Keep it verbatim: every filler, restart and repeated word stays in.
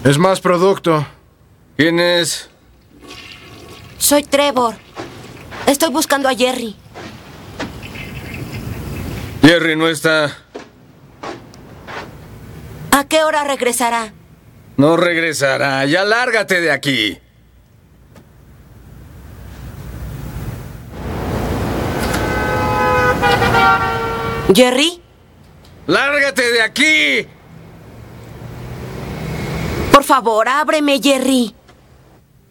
Es más producto. ¿Quién es? Soy Trevor. Estoy buscando a Jerry. Jerry no está. ¿A qué hora regresará? No regresará. Ya lárgate de aquí. ¿Jerry? ¡Lárgate de aquí! Por favor, ábreme, Jerry.